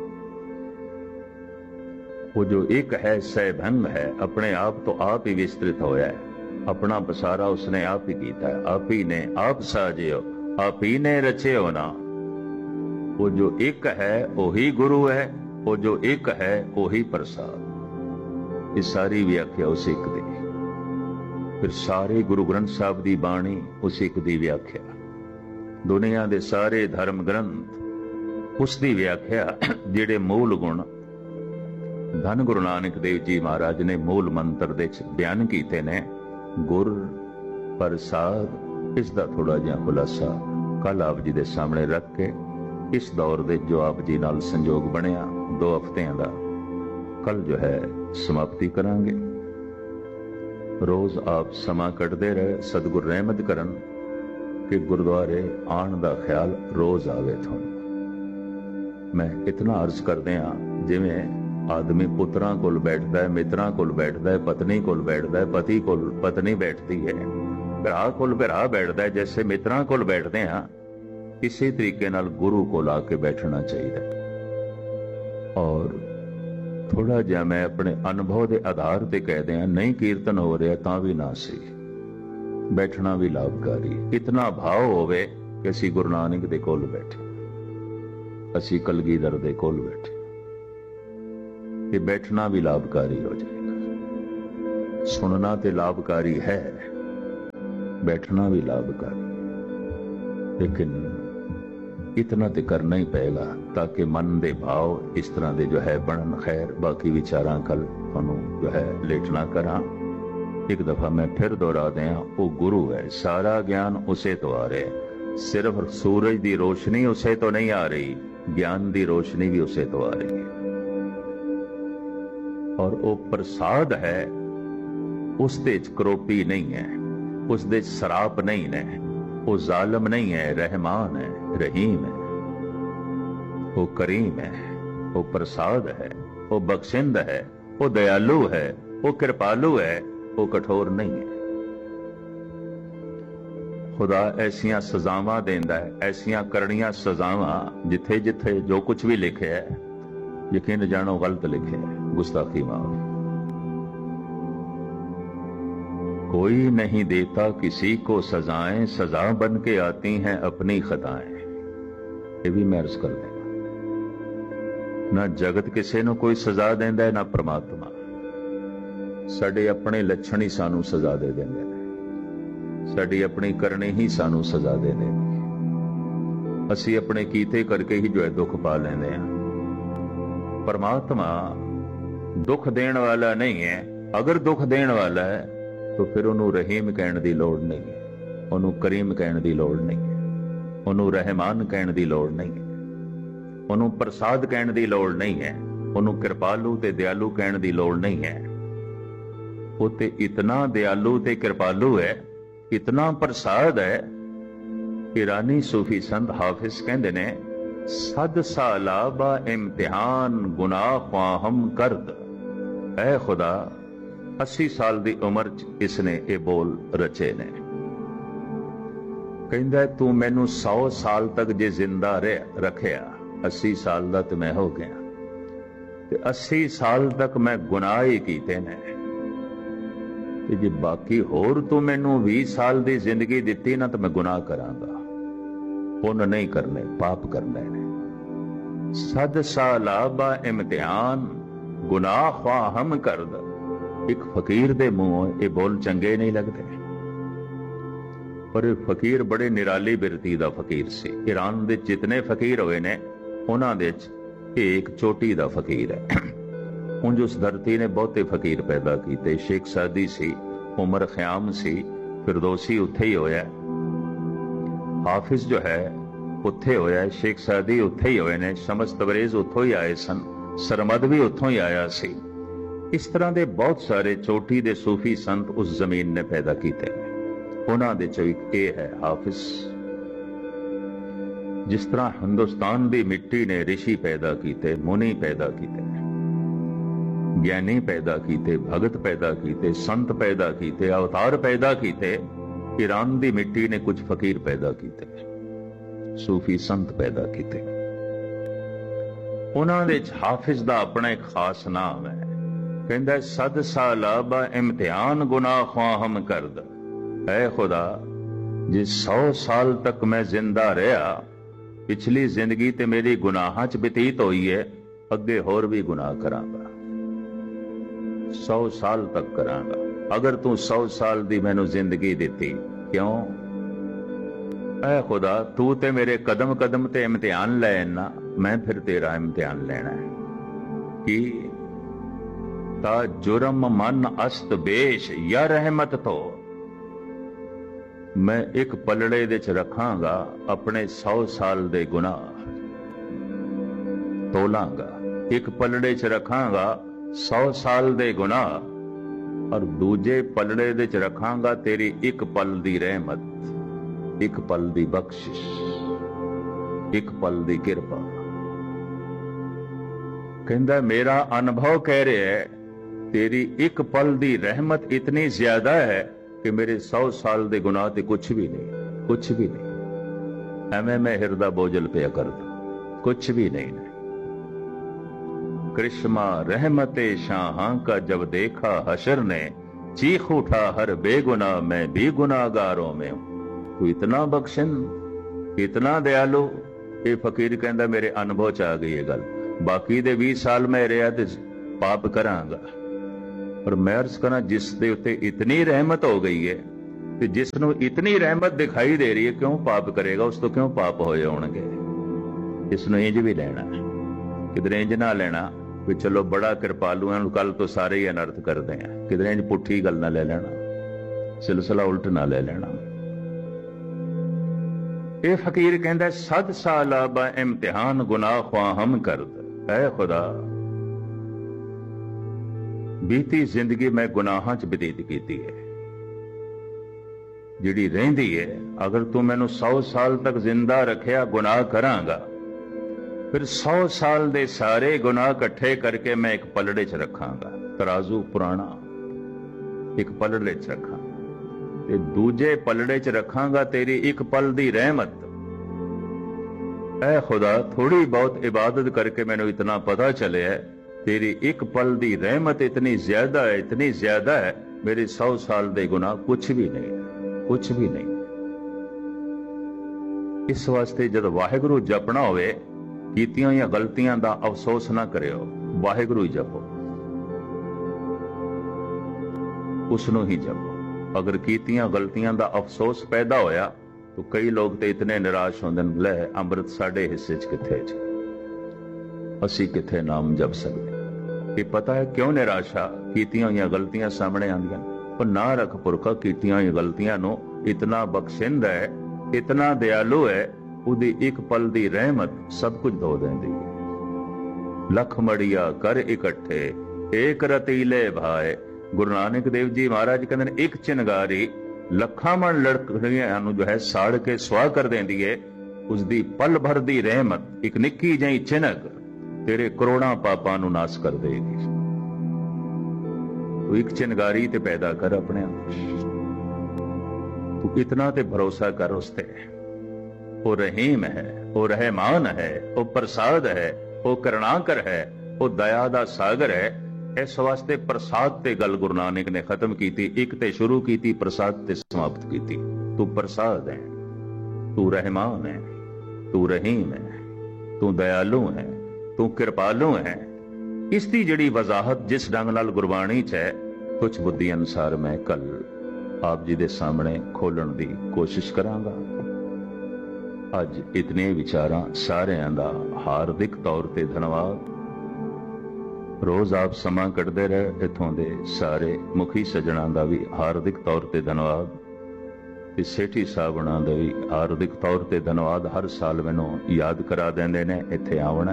ਉਹ ਜੋ ਇੱਕ ਹੈ ਸਹਿਭੰਗ ਹੈ, ਆਪਣੇ ਆਪ ਤੋਂ ਆਪ ਹੀ ਵਿਸਤ੍ਰਿਤ ਹੋਇਆ ਹੈ, ਆਪਣਾ ਪਸਾਰਾ ਉਸਨੇ ਆਪ ਹੀ ਕੀਤਾ ਹੈ, ਆਪ ਹੀ ਨੇ ਆਪ ਸਾਜਿਓ, ਆਪ ਹੀ ਨੇ ਰਚਿਓ ਨਾ। वो जो एक है वही गुरु है, वो जो एक है वही प्रसाद। ये सारी व्याख्या उस एक दी। फिर सारे गुरु ग्रंथ साहब दी बाणी उस एक दी व्याख्या, दुनिया दे सारे धर्म ग्रंथ उस दी व्याख्या। जिहड़े मूल गुण धन गुरु नानक देव जी महाराज ने मूल मंत्र दे बयान कीते ने, गुर प्रसाद, इसका थोड़ा जिहा खुलासा कल आप जी दे सामने रख के इस दौर दे जो आप जी नाल संजोग बनया 2 हफ्तियां दा, कल जो है समाप्ति करांगे। रोज आप समा कटदे रहे, सतगुर रहमत करन कि गुरुद्वारे आण दा ख्याल रोज आवे तुहानू। मैं इतना अर्ज कर दिया, जिवें आदमी पुत्रां कोल बैठदा है, मित्रां कोल बैठदा है, पत्नी कोल बैठदा है, पति कोल पत्नी बैठदी है, भरा कोल भरा बैठदा है, जैसे मित्रां कोल बैठदे हां, इसी तरीके नाल गुरु को लाके बैठना चाहिए। और थोड़ा जिहा मैं अपने अनुभव के आधार पर कह दिया, नहीं कीर्तन हो रहा तां भी ना सी, बैठना भी लाभकारी। इतना भाव होवे कि असी गुरु नानक दे कोल बैठे, असी कलगीधर दे कोल बैठे, ये बैठना भी लाभकारी हो जाएगा। सुनना तो लाभकारी है, बैठना भी लाभकारी, लेकिन इतना तो करना ही पएगा ताकि मन दे भाव इस तरह दे जो है बनन। खैर, बाकी विचारां कल तुहानू जो है लेटना करा। एक दफा मैं फिर दोहरा दें, वो गुरु है, सारा ज्ञान उसे तो आ रहा है, सिर्फ सूरज की रोशनी उसे तो नहीं आ रही, ज्ञान की रोशनी भी उसे तो आ रही है। और वो प्रसाद है, उस दे च करोपी नहीं है, उस दे च सराप नहीं है, वो जालिम नहीं है, रहमान है, रहीम है, वो करीम है, वो प्रसाद है, वो बख्शिंद है, वो दयालु है, वो कृपालु है, वो कठोर नहीं है। खुदा ऐसियां सजावां देंदा है, ऐसियां करनियां सजावां, जिथे जिथे जो कुछ भी लिखे है यकीन जानो गलत लिखे है, गुस्ताखी माफ। कोई नहीं देता किसी को सजाएं, सजा बन के आती हैं अपनी खताएं। ये भी मैं अर्ज कर देना, ना जगत किसी नूं कोई सजा देंदा है, ना परमात्मा। साडे अपने लक्षण ही सानू सजा दे देंदे ने, साडी अपनी करनी ही सानू सजा दे देंदी है। असी अपने कीते करके ही जो है दुख पा लेंदे हां। परमात्मा दुख देण वाला नहीं है। अगर दुख देण वाला है तो फिर उन्होंने रहीम कहने की लोड़ नहीं है, उन्होंने करीम कहने की लोड़ नहीं है, उन्होंने रहमान कहने की लोड़ नहीं है, उन्होंने प्रसाद कहने की लोड़ नहीं है, उन्होंने कृपालु ते दयालु कहने की लोड़ नहीं है। वो ते इतना दयालु ते कृपालु है, इतना प्रसाद है। ईरानी सूफी संत हाफिज कहते ने, सद साला बा इम्तिहान गुनाह ख्वाहम करद। ऐ खुदा 80 साल की उम्र च इसने ये बोल रचे ने। कहंदा तू मैनू 100 साल तक जे जिंदा रखिया, 80 साल दा तो मैं हो गया, ते 80 साल तक मैं गुनाह ही कीते ने, ते जे बाकी होर तू मैनू 20 साल की जिंदगी दिती ना, तो मैं गुनाह करांगा। पुण्य नहीं करने, पाप करने ने। सद साला बा इम्तिहान गुनाह ख्वाहम करद। एक फकीर दे मुंह ये बोल चंगे नहीं लगते, पर फकीर बड़े निराली बिरती दा फकीर सी। ईरान दे जितने फकीर होए ने, उन्हां दे एक चोटी दा फकीर है। उंज उस धरती ने बहुते फकीर पैदा किए। शेख सादी सी, उमर ख्याम सी, फिरदौसी उत्थे ही होया। हाफिज जो है ਉੱਥੇ ਹੋਇਆ, ਸ਼ੇਖ ਸਾਦੀ ਉੱਥੇ ਹੀ ਹੋਏ ਨੇ, ਸ਼ਮਸ ਤਬਰੇਜ਼ ਉੱਥੋਂ ਹੀ ਆਏ ਸਨ, ਸਰਮਦ ਵੀ ਉੱਥੋਂ ਹੀ ਆਇਆ ਸੀ। ਇਸ ਤਰ੍ਹਾਂ ਦੇ ਬਹੁਤ ਸਾਰੇ ਚੋਟੀ ਦੇ ਸੂਫੀ ਸੰਤ ਉਸ ਜ਼ਮੀਨ ਨੇ ਪੈਦਾ ਕੀਤੇ ਨੇ। ਉਹਨਾਂ ਦੇ ਚੋਂ ਇੱਕ ਇਹ ਹੈ ਹਾਫਿਜ਼। ਜਿਸ ਤਰ੍ਹਾਂ ਹਿੰਦੁਸਤਾਨ ਦੀ ਮਿੱਟੀ ਨੇ ਰਿਸ਼ੀ ਪੈਦਾ ਕੀਤੇ, ਮੁਨੀ ਪੈਦਾ ਕੀਤੇ, ਗਿਆਨੀ ਪੈਦਾ ਕੀਤੇ, ਭਗਤ ਪੈਦਾ ਕੀਤੇ, ਸੰਤ ਪੈਦਾ ਕੀਤੇ, ਅਵਤਾਰ ਪੈਦਾ ਕੀਤੇ, ईरान ਦੀ ਮਿੱਟੀ ਨੇ ਕੁਝ ਫਕੀਰ ਪੈਦਾ ਕੀਤੇ, ਸੂਫੀ ਸੰਤ ਪੈਦਾ ਕੀਤੇ। ਉਹਨਾਂ ਦੇ ਹਾਫਿਜ਼ ਦਾ ਆਪਣਾ ਇੱਕ ਖਾਸ ਨਾਮ ਹੈ। ਕਹਿੰਦਾ ਸਦ ਸਾਲਾਬਾ ਇਮਤਿਹਾਨ ਗੁਨਾਹ ख्वाहम करद, ऐ खुदा ਜੇ 100 ਸਾਲ ਤੱਕ ਮੈਂ ਜ਼ਿੰਦਾ ਰਿਹਾ, ਪਿਛਲੀ ਜ਼ਿੰਦਗੀ ਤੇ ਮੇਰੀ ਗੁਨਾਹਾਂ 'ਚ ਬਤੀਤ ਹੋਈ ਹੈ, ਅੱਗੇ ਹੋਰ ਵੀ ਗੁਨਾਹ ਕਰਾਂਗਾ, 100 ਸਾਲ ਤੱਕ ਕਰਾਂਗਾ। ਅਗਰ ਤੂੰ 100 ਸਾਲ ਦੀ ਮੈਨੂੰ ਜ਼ਿੰਦਗੀ ਦਿੱਤੀ, ਕਿਉਂ? ਐ ਖੁਦਾ ਤੂੰ ਤੇ ਮੇਰੇ ਕਦਮ ਕਦਮ ਤੇ ਇਮਤਿਹਾਨ ਲੈਣਾ, ਮੈਂ ਫਿਰ ਤੇਰਾ ਇਮਤਿਹਾਨ ਲੈਣਾ ਹੈ। ਕਿ ਤਾ ਜੁਰਮ ਮਨ ਅਸਤ ਬੇਸ਼ ਯਾ ਰਹਿਮਤ ਤੋਂ, ਮੈਂ ਇੱਕ ਪਲੜੇ ਦੇ ਚ ਰੱਖਾਂਗਾ ਆਪਣੇ 100 ਸਾਲ ਦੇ ਗੁਨਾਹ, ਤੋਲਾਂਗਾ, ਇੱਕ ਪਲੜੇ ਚ ਰੱਖਾਂਗਾ 100 ਸਾਲ ਦੇ ਗੁਨਾਹ, ਔਰ ਦੂਜੇ ਪਲੜੇ ਦੇ ਚ ਰੱਖਾਂਗਾ ਤੇਰੀ ਇੱਕ ਪਲ ਦੀ ਰਹਿਮਤ, ਇੱਕ ਪਲ ਦੀ ਬਖਸ਼ਿਸ਼, ਇੱਕ ਪਲ ਦੀ ਕਿਰਪਾ। ਕਹਿੰਦਾ ਮੇਰਾ ਅਨੁਭਵ ਕਹਿ ਰਿਹਾ ਹੈ ਤੇਰੀ ਇੱਕ ਪਲ ਦੀ ਰਹਿਮਤ ਇਤਨੀ ਜ਼ਿਆਦਾ ਹੈ ਕਿ ਮੇਰੇ 100 ਸਾਲ ਦੇ ਗੁਨਾਹ ਤੇ ਕੁਛ ਵੀ ਨਹੀਂ, ਕੁਛ ਵੀ ਨਹੀਂ। ਐਵੇਂ ਮੈਂ ਹਿਰਦਾ ਬੋਝਲ ਪਿਆ ਕਰਦਾ, ਕੁਛ ਵੀ ਨਹੀਂ। कृष्मा रहमते शाहां का जब देखा हशर ने, चीख उठा हर बेगुनाह मैं भी गुनाहगारों में हूं। तू इतना बख्शन, इतना दयालु। ये फकीर कहता मेरे अनुभव च आ गई है गल, बाकी दे 20 साल मैं रहा ते पाप करांगा, पर मैं अर्ज करा जिस दे उत्ते इतनी रहमत हो गई है ते जिस नूं इतनी रहमत दिखाई दे रही है, क्यों पाप करेगा? उस तो क्यों पाप होए होणगे? इसनूं इंज भी लेना, किधरे इंज ना लेना भी चलो बड़ा कृपालू है, कल तो सारे ही अनर्थ करते हैं, किधरे इंज पुठी गल ना ले लेना, सिलसिला उल्ट ना ले लेना। ये फकीर कहता सद सालाबा इम्तिहान गुनाह ख्वाहम करद, ऐ खुदा बीती जिंदगी मैं गुनाहां च बतीत कीती है, जिहड़ी रहिंदी है, अगर तू मैनू 100 साल तक जिंदा रखिया गुनाह करांगा, फिर 100 साल दे सारे गुनाह इकट्ठे करके मैं एक पलड़े च रखांगा, तराजू पुराना एक पलड़े च रखा, ते दूजे पलड़े च रखांगा तेरी एक पल दी रहमत। ऐ खुदा थोड़ी बहुत इबादत करके मैनू इतना पता चले है तेरी एक पल दी रहमत इतनी ज्यादा है, इतनी ज्यादा है, मेरे 100 साल दे गुनाह कुछ भी नहीं, कुछ भी नहीं। इस वास्ते जब वाहिगुरू जपना होवे, कीतियां या गलतियां दा अफसोस ना करियो, वाहिगुरू ही जपो, उसनू ही जपो। अगर कीतियां गलतियां दा अफसोस पैदा होया तो कई लोग तो इतने निराश होंदे ने, लै अमृत साडे हिस्से च किथे जी, असी किथे नाम जप सकते। ये पता है क्यों निराशा? कीतियां हुई गलतियां सामने आंदियां, पर ना रख पुरखा कीतियां हुई गलतियां नू इतना बख्शिंद है, इतना दयालु है, उदी एक पल दी रहमत सब कुछ धो देंदी है। लख मड़िया कर इकट्ठे एक रतीले भाए, गुरु नानक देव जी महाराज कहते हैं एक चिनगारी लखां मन लड़कियां नूं जो है साड़ के सुआह कर देंदी है, उसदी पल भर दी रहमत एक निक्की जही चिनक तेरे करोड़ां पापां नूं नाश कर देगी। तू एक चिनगारी ते पैदा कर अपने अंदर, तू इतना ते भरोसा कर उसते। वो रहीम है, वो रहमान है, वो प्रसाद है, वो करुणाकर है, वो दया दा सागर है। इस वास्ते प्रसाद ते गल गुरु नानक ने खत्म की, एक ते शुरू की, प्रसाद ते समाप्त की। तू प्रसाद है, तू रहमान है, तू रहीम है, तू दयालु है, तू कृपालु है। इसकी जिहड़ी वजाहत जिस ढंग नाल गुरबाणी च है, कुछ बुद्धि अनुसार मैं कल आप जी दे सामने खोलण दी कोशिश करांगा। अज इतने विचारां सारियां दा हार्दिक तौर ते धन्यवाद। रोज आप समा कटदे रहे, इत्थों दे सारे मुखी सज्जणां दा भी हार्दिक तौर ते धन्यवाद। ਤੇ ਸੇਠੀ ਸਾਹਿਬਾਨਾਂ ਦੇ ਵੀ ਆਰਥਿਕ ਤੌਰ ਤੇ ਧੰਨਵਾਦ। ਹਰ ਸਾਲ ਮੈਨੂੰ ਯਾਦ ਕਰਾ ਦਿੰਦੇ ਨੇ ਇੱਥੇ ਆਉਣਾ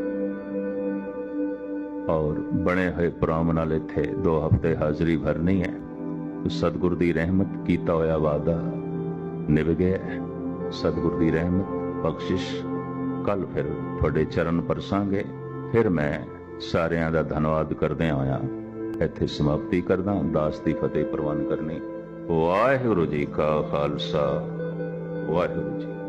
ਔਰ ਬਣੇ ਹੋਏ ਪ੍ਰੋਗਰਾਮ ਨਾਲ ਇੱਥੇ 2 ਹਫ਼ਤੇ ਹਾਜ਼ਰੀ ਭਰਨੀ ਹੈ। ਸਤਿਗੁਰ ਦੀ ਰਹਿਮਤ ਕੀਤਾ ਹੋਇਆ ਵਾਅਦਾ ਨਿਭ ਗਿਆ। ਸਤਿਗੁਰ ਦੀ ਰਹਿਮਤ ਬਖਸ਼ਿਸ਼ ਕੱਲ ਫਿਰ ਤੁਹਾਡੇ ਚਰਨ ਪਰਸਾਂਗੇ। ਫਿਰ ਮੈਂ ਸਾਰਿਆਂ ਦਾ ਧੰਨਵਾਦ ਕਰਦਿਆਂ ਹੋਇਆ ਇੱਥੇ ਸਮਾਪਤੀ ਕਰਦਾ। ਦਾਸ ਦੀ ਫਤਿਹ ਪ੍ਰਵਾਨ ਕਰਨੀ। ਵਾਹਿਗੁਰੂ ਜੀ ਕਾ ਖਾਲਸਾ, ਵਾਹਿਗੁਰੂ ਜੀ।